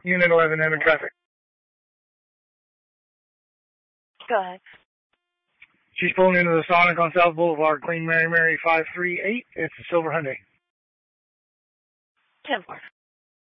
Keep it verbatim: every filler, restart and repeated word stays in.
Unit eleven, enter traffic. Go ahead. She's pulling into the Sonic on South Boulevard, Queen Mary Mary five three eight. It's a silver Hyundai. ten four.